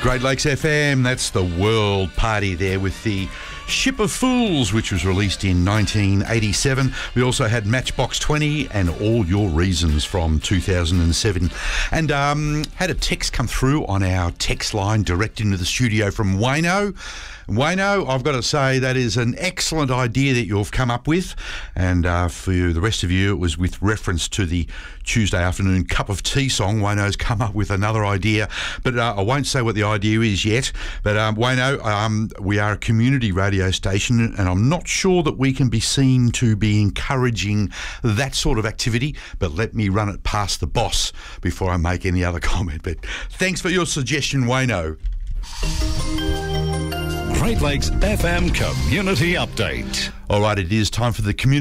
Great Lakes FM, that's the world party there with the Ship of Fools, which was released in 1987. We also had Matchbox 20 and All Your Reasons from 2007. And had a text come through on our text line direct into the studio from Wayno. Wayno, I've got to say that is an excellent idea that you've come up with. And for the rest of you, it was with reference to the Tuesday afternoon cup of tea song. Wayno's come up with another idea, but I won't say what the idea is yet. But Wayno, we are a community radio station, and I'm not sure that we can be seen to be encouraging that sort of activity, but let me run it past the boss before I make any other comment. But thanks for your suggestion, Wayno. Great Lakes FM Community Update. All right, it is time for the community